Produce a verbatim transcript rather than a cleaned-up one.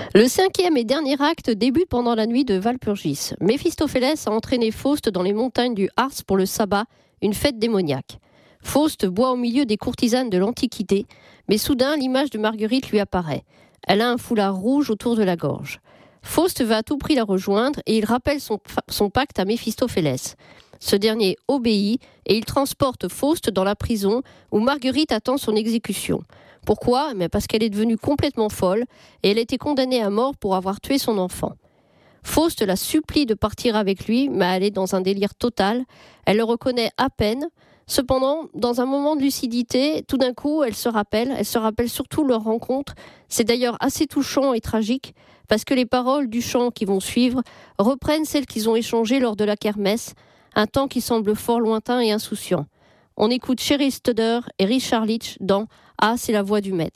Le cinquième et dernier acte débute pendant la nuit de Walpurgis. Méphistophélès a entraîné Faust dans les montagnes du Harz pour le sabbat, une fête démoniaque. Faust boit au milieu des courtisanes de l'Antiquité, mais soudain l'image de Marguerite lui apparaît. Elle a un foulard rouge autour de la gorge. Faust veut à tout prix la rejoindre et il rappelle son, son pacte à Méphistophélès. Ce dernier obéit et il transporte Faust dans la prison où Marguerite attend son exécution. Pourquoi ? Mais parce qu'elle est devenue complètement folle et elle a été condamnée à mort pour avoir tué son enfant. Faust la supplie de partir avec lui, mais elle est dans un délire total. Elle le reconnaît à peine. Cependant, dans un moment de lucidité, tout d'un coup, elle se rappelle, elle se rappelle surtout leur rencontre. C'est d'ailleurs assez touchant et tragique, parce que les paroles du chant qui vont suivre reprennent celles qu'ils ont échangées lors de la kermesse, un temps qui semble fort lointain et insouciant. On écoute Cheryl Studer et Richard Leach dans « Ah, c'est la voix du maître ».